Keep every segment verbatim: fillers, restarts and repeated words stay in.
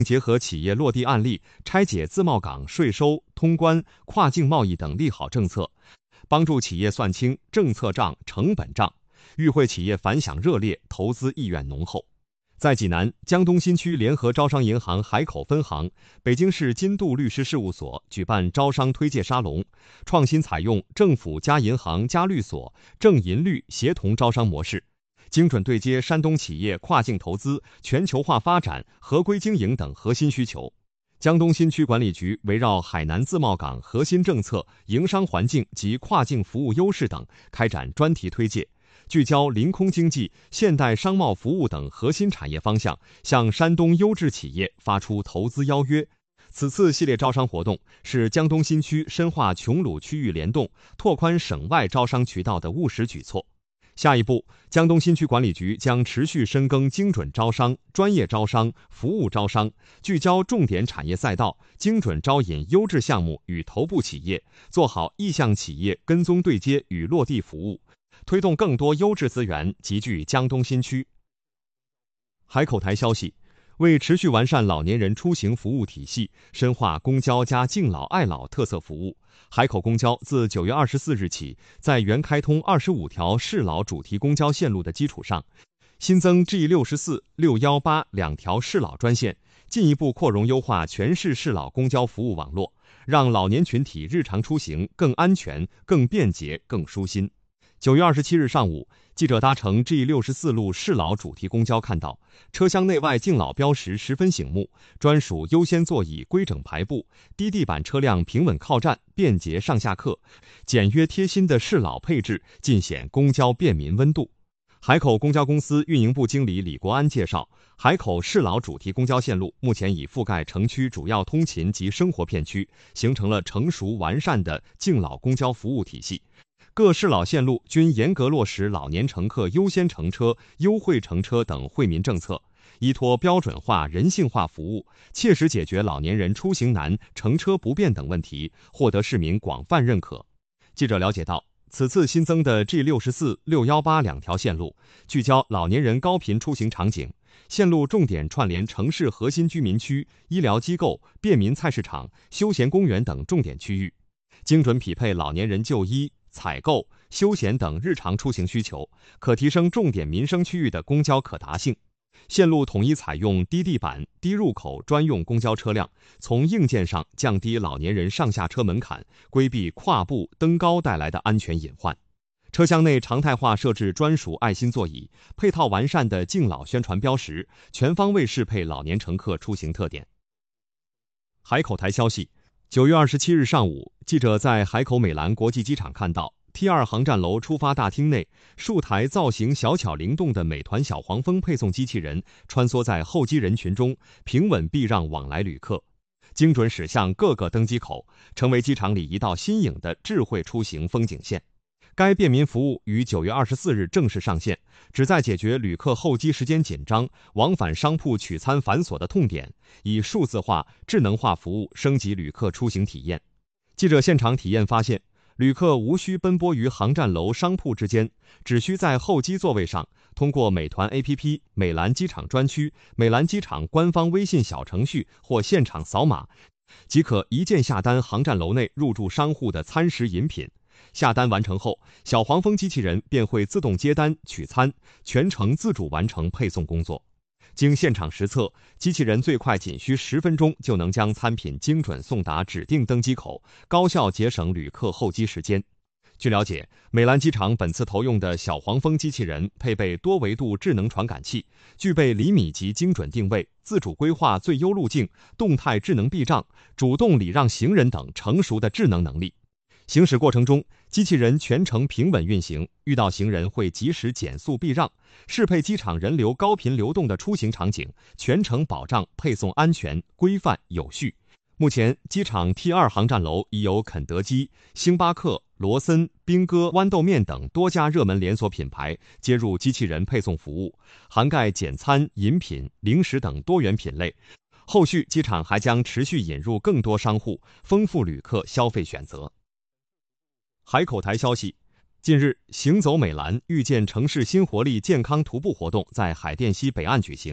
结合企业落地案例，拆解自贸港税收、通关、跨境贸易等利好政策，帮助企业算清政策账、成本账。与会企业反响热烈，投资意愿浓厚。在济南，江东新区联合招商银行海口分行、北京市金度律师事务所举办招商推介沙龙，创新采用政府加银行加律所、政银律协同招商模式，精准对接山东企业跨境投资、全球化发展、合规经营等核心需求。江东新区管理局围绕海南自贸港核心政策、营商环境及跨境服务优势等，开展专题推介，聚焦临空经济、现代商贸服务等核心产业方向，向山东优质企业发出投资邀约。此次系列招商活动是江东新区深化琼鲁区域联动、拓宽省外招商渠道的务实举措。下一步，江东新区管理局将持续深耕精准招商、专业招商、服务招商，聚焦重点产业赛道，精准招引优质项目与头部企业，做好意向企业跟踪对接与落地服务，推动更多优质资源集聚江东新区。海口台消息，为持续完善老年人出行服务体系，深化公交加敬老爱老特色服务，海口公交自九月二十四日起，在原开通二十五条适老主题公交线路的基础上，新增 G 六十四、六一八两条适老专线，进一步扩容优化全市适老公交服务网络，让老年群体日常出行更安全、更便捷、更舒心。九月二十七日上午，记者搭乘 G 六十四路适老主题公交看到，车厢内外敬老标识十分醒目，专属优先座椅规整排布，低地板车辆平稳靠站，便捷上下客，简约贴心的适老配置尽显公交便民温度。海口公交公司运营部经理李国安介绍，海口适老主题公交线路目前已覆盖城区主要通勤及生活片区，形成了成熟完善的敬老公交服务体系。各适老线路均严格落实老年乘客优先乘车、优惠乘车等惠民政策，依托标准化、人性化服务，切实解决老年人出行难、乘车不便等问题，获得市民广泛认可。记者了解到，此次新增的 G 六十四、六一八两条线路，聚焦老年人高频出行场景，线路重点串联城市核心居民区、医疗机构、便民菜市场、休闲公园等重点区域，精准匹配老年人就医、采购、休闲等日常出行需求，可提升重点民生区域的公交可达性。线路统一采用低地板、低入口专用公交车辆，从硬件上降低老年人上下车门槛，规避跨步、登高带来的安全隐患。车厢内常态化设置专属爱心座椅，配套完善的敬老宣传标识，全方位适配老年乘客出行特点。海口台消息，九月二十七日上午，记者在海口美兰国际机场看到 T 二 航站楼出发大厅内，数台造型小巧灵动的美团小黄蜂配送机器人穿梭在候机人群中，平稳避让往来旅客，精准驶向各个登机口，成为机场里一道新颖的智慧出行风景线。该便民服务于九月二十四日正式上线，旨在解决旅客候机时间紧张、往返商铺取餐繁琐的痛点，以数字化、智能化服务升级旅客出行体验。记者现场体验发现，旅客无需奔波于航站楼商铺之间，只需在候机座位上，通过美团 A P P、美兰机场专区、美兰机场官方微信小程序或现场扫码，即可一键下单航站楼内入驻商户的餐食饮品。下单完成后，小黄蜂机器人便会自动接单取餐，全程自主完成配送工作。经现场实测，机器人最快仅需十分钟就能将餐品精准送达指定登机口，高效节省旅客候机时间。据了解，美兰机场本次投用的小黄蜂机器人配备多维度智能传感器，具备厘米级精准定位、自主规划最优路径、动态智能避障、主动礼让行人等成熟的智能能力。行驶过程中，机器人全程平稳运行，遇到行人会及时减速避让，适配机场人流高频流动的出行场景，全程保障配送安全、规范、有序。目前，机场 T 二 航站楼已有肯德基、星巴克、罗森、兵哥、豌豆面等多家热门连锁品牌接入机器人配送服务，涵盖简餐、饮品、零食等多元品类。后续机场还将持续引入更多商户，丰富旅客消费选择。海口台消息，近日，行走美兰遇见城市新活力健康徒步活动在海淀西北岸举行。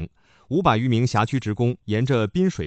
五百余名辖区职工沿着滨水